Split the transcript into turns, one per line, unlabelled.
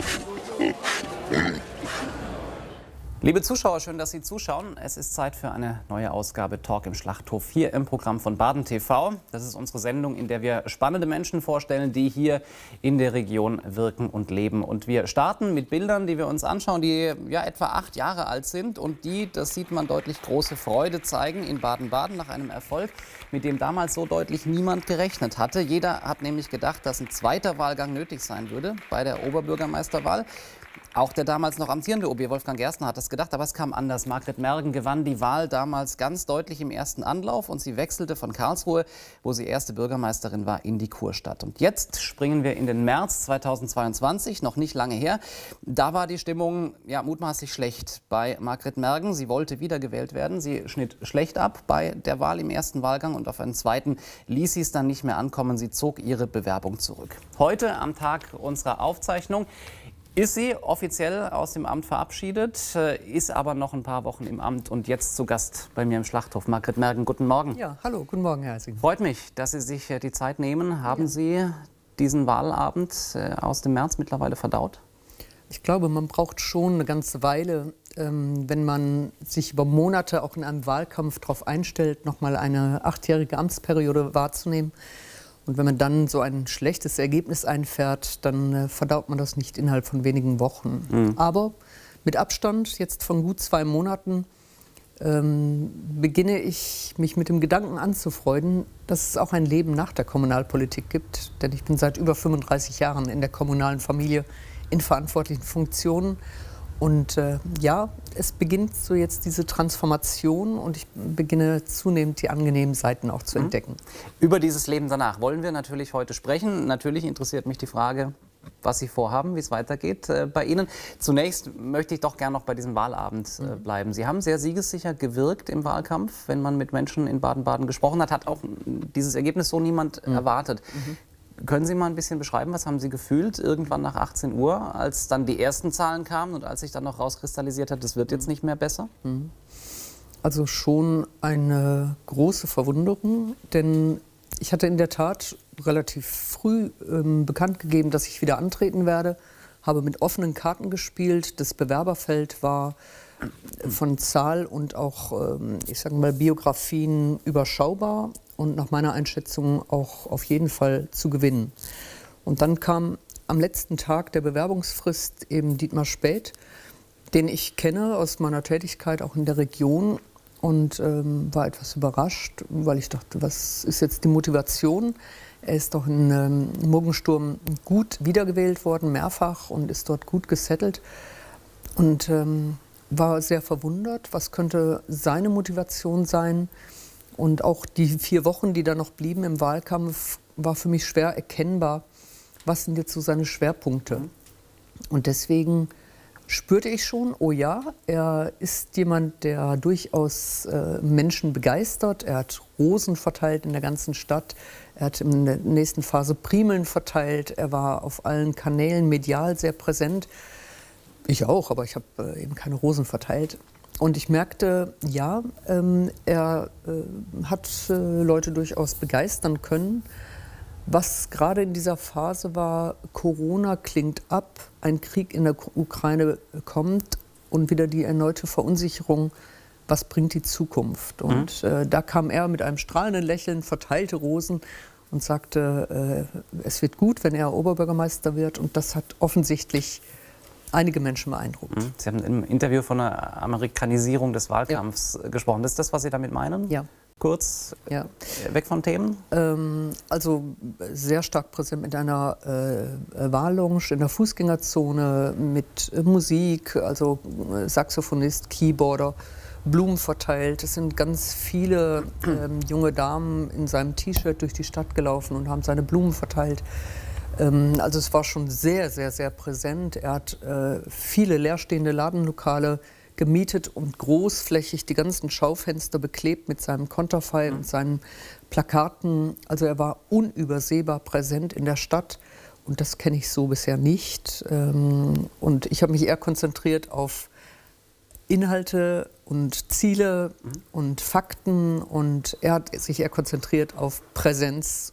Liebe Zuschauer, schön, dass Sie zuschauen. Es ist Zeit für eine neue Ausgabe Talk im Schlachthof hier im Programm von Baden TV. Das ist unsere Sendung, in der wir spannende Menschen vorstellen, die hier in der Region wirken und leben. Und wir starten mit Bildern, die wir uns anschauen, die ja etwa 8 Jahre alt sind und die, das sieht man deutlich, große Freude zeigen in Baden-Baden nach einem Erfolg, mit dem damals so deutlich niemand gerechnet hatte. Jeder hat nämlich gedacht, dass ein zweiter Wahlgang nötig sein würde bei der Oberbürgermeisterwahl. Auch der damals noch amtierende OB Wolfgang Gerstner hat das gedacht, aber es kam anders. Margret Mergen gewann die Wahl damals ganz deutlich im ersten Anlauf und sie wechselte von Karlsruhe, wo sie erste Bürgermeisterin war, in die Kurstadt. Und jetzt springen wir in den März 2022, noch nicht lange her. Da war die Stimmung ja mutmaßlich schlecht bei Margret Mergen. Sie wollte wiedergewählt werden. Sie schnitt schlecht ab bei der Wahl im ersten Wahlgang und auf einen zweiten ließ sie es dann nicht mehr ankommen. Sie zog ihre Bewerbung zurück. Heute, am Tag unserer Aufzeichnung, ist sie offiziell aus dem Amt verabschiedet, ist aber noch ein paar Wochen im Amt und jetzt zu Gast bei mir im Schlachthof. Margret Mergen, guten Morgen.
Ja, hallo, guten Morgen, Herr Heising.
Freut mich, dass Sie sich die Zeit nehmen. Haben Sie diesen Wahlabend aus dem März mittlerweile verdaut?
Ich glaube, man braucht schon eine ganze Weile, wenn man sich über Monate auch in einem Wahlkampf darauf einstellt, noch mal eine 8-jährige Amtsperiode wahrzunehmen. Und wenn man dann so ein schlechtes Ergebnis einfährt, dann verdaut man das nicht innerhalb von wenigen Wochen. Aber mit Abstand, jetzt von gut 2 Monaten, beginne ich mich mit dem Gedanken anzufreunden, dass es auch ein Leben nach der Kommunalpolitik gibt. Denn ich bin seit über 35 Jahren in der kommunalen Familie in verantwortlichen Funktionen. Und ja, es beginnt so jetzt diese Transformation und ich beginne zunehmend die angenehmen Seiten auch zu entdecken.
Über dieses Leben danach wollen wir natürlich heute sprechen. Natürlich interessiert mich die Frage, was Sie vorhaben, wie es weitergeht bei Ihnen. Zunächst möchte ich doch gerne noch bei diesem Wahlabend bleiben. Sie haben sehr siegessicher gewirkt im Wahlkampf, wenn man mit Menschen in Baden-Baden gesprochen hat auch dieses Ergebnis so niemand erwartet. Können Sie mal ein bisschen beschreiben, was haben Sie gefühlt irgendwann nach 18 Uhr, als dann die ersten Zahlen kamen und als sich dann noch rauskristallisiert hat, das wird jetzt nicht mehr besser?
Also schon eine große Verwunderung, denn ich hatte in der Tat relativ früh bekannt gegeben, dass ich wieder antreten werde, habe mit offenen Karten gespielt, das Bewerberfeld war von Zahl und auch, ich sage mal, Biografien überschaubar und nach meiner Einschätzung auch auf jeden Fall zu gewinnen. Und dann kam am letzten Tag der Bewerbungsfrist eben Dietmar Späth, den ich kenne aus meiner Tätigkeit auch in der Region und war etwas überrascht, weil ich dachte, was ist jetzt die Motivation? Er ist doch in Muggensturm gut wiedergewählt worden, mehrfach, und ist dort gut gesettelt. Und war sehr verwundert, was könnte seine Motivation sein. Und auch die 4 Wochen, die da noch blieben im Wahlkampf, war für mich schwer erkennbar, was sind jetzt so seine Schwerpunkte. Und deswegen spürte ich schon, oh ja, er ist jemand, der durchaus Menschen begeistert. Er hat Rosen verteilt in der ganzen Stadt. Er hat in der nächsten Phase Primeln verteilt. Er war auf allen Kanälen medial sehr präsent. Ich auch, aber ich habe eben keine Rosen verteilt. Und ich merkte, ja, er hat Leute durchaus begeistern können. Was gerade in dieser Phase war, Corona klingt ab, ein Krieg in der Ukraine kommt und wieder die erneute Verunsicherung, was bringt die Zukunft? Und da kam er mit einem strahlenden Lächeln, verteilte Rosen und sagte, es wird gut, wenn er Oberbürgermeister wird. Und das hat offensichtlich einige Menschen beeindruckt.
Sie haben im Interview von einer Amerikanisierung des Wahlkampfs gesprochen. Das ist das, was Sie damit meinen?
Ja.
Kurz, weg von Themen?
Also sehr stark präsent mit einer Wahllounge in der Fußgängerzone, mit Musik, also Saxophonist, Keyboarder, Blumen verteilt. Es sind ganz viele junge Damen in seinem T-Shirt durch die Stadt gelaufen und haben seine Blumen verteilt. Also es war schon sehr, sehr, sehr präsent. Er hat viele leerstehende Ladenlokale gemietet und großflächig die ganzen Schaufenster beklebt mit seinem Konterfei und seinen Plakaten. Also er war unübersehbar präsent in der Stadt und das kenne ich so bisher nicht. Und ich habe mich eher konzentriert auf Inhalte und Ziele und Fakten und er hat sich eher konzentriert auf Präsenz